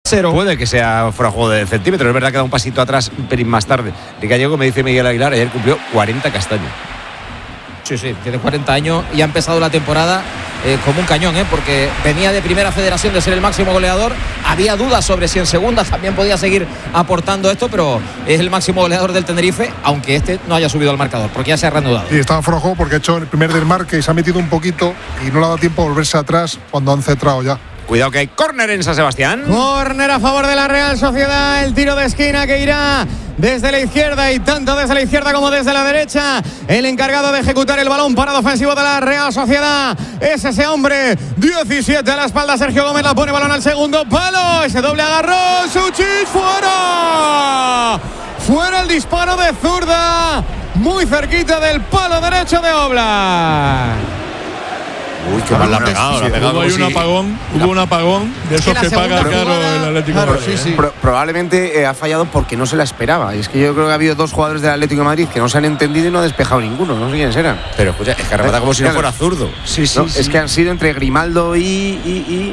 0. Puede que sea fuera juego de centímetros. Es verdad que da un pasito atrás un pelín más tarde. De Gallego, me dice Miguel Aguilar, ayer cumplió 40 castaños. Sí, tiene 40 años y ha empezado la temporada como un cañón, porque venía de Primera Federación de ser el máximo goleador. Había dudas sobre si en segunda también podía seguir aportando esto, pero es el máximo goleador del Tenerife, aunque este no haya subido al marcador, porque ya se ha reanudado. Y estaba fuera de juego porque ha hecho el primer desmarque y se ha metido un poquito y no le ha dado tiempo a volverse atrás cuando han centrado ya. Cuidado que hay córner en San Sebastián. Córner a favor de la Real Sociedad. El tiro de esquina que irá desde la izquierda y tanto desde la izquierda como desde la derecha. El encargado de ejecutar el balón parado ofensivo de la Real Sociedad es ese hombre. 17 a la espalda. Sergio Gómez la pone, balón al segundo palo. Ese doble agarró. Suchich fuera. Fuera el disparo de zurda. Muy cerquita del palo derecho de Oblak. Uy, qué mal la ha pegado. Hubo un apagón de esos que paga caro el Atlético de Madrid. Sí. Probablemente ha fallado porque no se la esperaba. Y es que yo creo que ha habido dos jugadores del Atlético de Madrid que no se han entendido y no ha despejado ninguno. No sé quiénes eran. Pero escucha, es que remata como si no fuera zurdo. Sí. Es que han sido entre Grimaldo y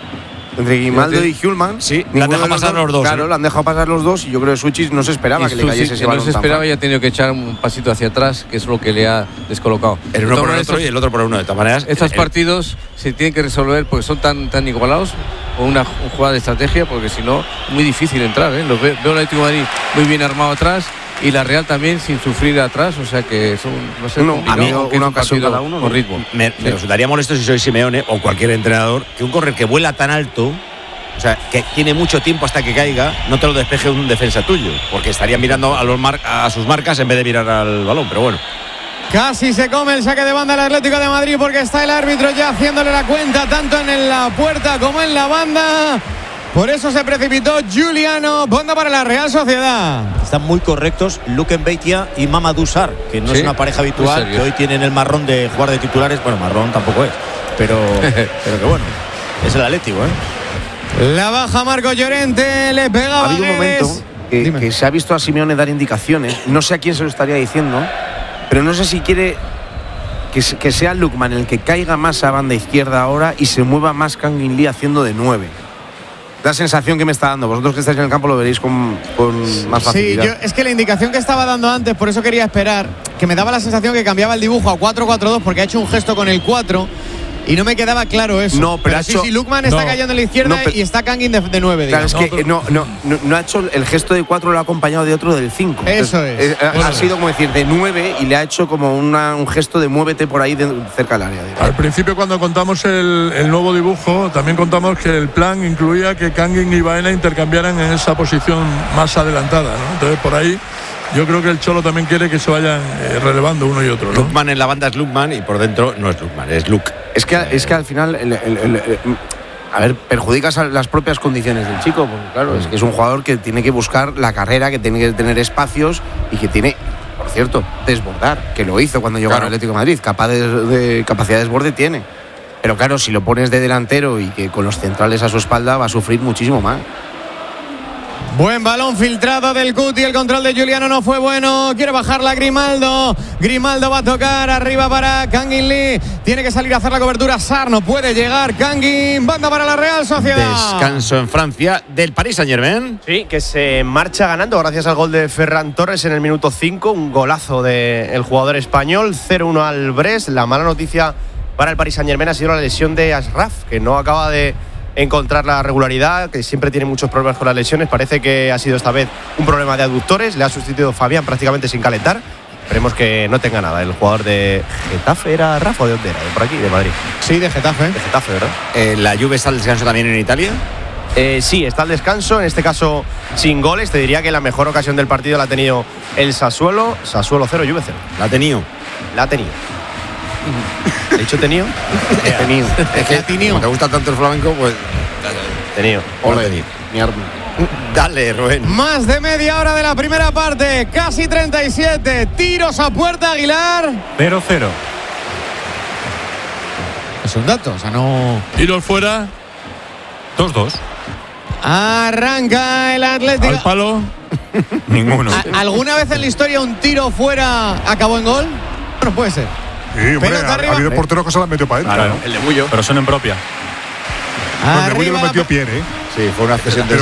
Hjulmand. Sí, le han dejado pasar los dos. Claro, le han dejado pasar los dos y yo creo que Suchich no se esperaba que le cayese ese balón. No se esperaba y ha tenido que echar un pasito hacia atrás, que es lo que le ha descolocado. El uno por el otro y el otro por uno. De todas maneras, estos partidos se tienen que resolver porque son tan igualados, o una jugada de estrategia, porque si no, muy difícil entrar. Veo el Atlético de Madrid muy bien armado atrás y la Real también sin sufrir atrás, o sea que va a ser complicado, una ocasión cada uno con ritmo. Me resultaría molesto si soy Simeone o cualquier entrenador que un correr que vuela tan alto, o sea, que tiene mucho tiempo hasta que caiga, no te lo despeje un defensa tuyo, porque estaría mirando a sus marcas en vez de mirar al balón, pero bueno. Casi se come el saque de banda del Atlético de Madrid porque está el árbitro ya haciéndole la cuenta tanto en la puerta como en la banda. Por eso se precipitó Giuliano. Banda para la Real Sociedad. Están muy correctos Luken Beitia y Mamadou Sarr, que no es una pareja habitual, que hoy tienen el marrón de jugar de titulares. Bueno, marrón tampoco es, pero que bueno, es el Atlético, La baja Marco Llorente, le pega. Ha habido un momento que se ha visto a Simeone dar indicaciones. No sé a quién se lo estaría diciendo, pero no sé si quiere que sea Lookman el que caiga más a banda izquierda ahora y se mueva más Kangin Lee haciendo de 9. La sensación que me está dando. Vosotros que estáis en el campo lo veréis con más facilidad. Sí, es que la indicación que estaba dando antes, por eso quería esperar, que me daba la sensación que cambiaba el dibujo a 4-4-2 porque ha hecho un gesto con el 4 y no me quedaba claro eso. No, pero sí, Lookman está cayendo en la izquierda y está Kangin de 9. Claro, es que no ha hecho el gesto de 4, lo ha acompañado de otro del 5. Eso es. Ha sido como decir de 9 y le ha hecho como un gesto de muévete por ahí cerca del área. Al principio, cuando contamos el nuevo dibujo, también contamos que el plan incluía que Kangin y Baena intercambiaran en esa posición más adelantada, ¿no? Entonces, por ahí yo creo que el Cholo también quiere que se vayan relevando uno y otro, ¿no? Lookman en la banda es Lookman y por dentro no es Lookman, es Luke. Es que al final perjudicas a las propias condiciones del chico, porque claro, es que es un jugador que tiene que buscar la carrera, que tiene que tener espacios y que tiene, por cierto, desbordar, que lo hizo cuando llegó al Atlético de Madrid, de capacidad de desborde tiene. Pero claro, si lo pones de delantero y que con los centrales a su espalda va a sufrir muchísimo más. Buen balón filtrado del Cuti, el control de Giuliano no fue bueno, quiere bajarla Grimaldo va a tocar arriba para Kangin Lee, tiene que salir a hacer la cobertura Sarr, no puede llegar Kangin, banda para la Real Sociedad. Descanso en Francia del Paris Saint-Germain. Sí, que se marcha ganando gracias al gol de Ferran Torres en el minuto 5, un golazo del jugador español, 0-1 al Brest. La mala noticia para el Paris Saint-Germain ha sido la lesión de Ashraf, que no acaba de encontrar la regularidad, que siempre tiene muchos problemas con las lesiones. Parece que ha sido esta vez un problema de aductores, le ha sustituido Fabián prácticamente sin calentar. Esperemos que no tenga nada. El jugador de Getafe era Rafa, ¿de dónde era? ¿De por aquí? ¿De Madrid? Sí, de Getafe. De Getafe, ¿verdad? ¿La Juve está al descanso también en Italia? Sí, está al descanso, en este caso sin goles. Te diría que la mejor ocasión del partido la ha tenido el Sassuolo 0, Juve 0. La ha tenido. ¿He dicho tenido? Tenido. Es que como te gusta tanto el flamenco, pues tenido. Dale, Rubén. Más de media hora de la primera parte, casi 37. Tiros a puerta, Aguilar. 0-0. Es un dato, o sea, no. Tiros fuera. 2-2. Arranca el Atlético. Al palo. Ninguno. ¿Alguna vez en la historia un tiro fuera acabó en gol? No puede ser. Sí, hombre, ha habido porteros que se la metió para adentro. Claro, el de Bullo. Pero son en propia. El de Bullo lo metió Pierre, Sí, fue una cesión de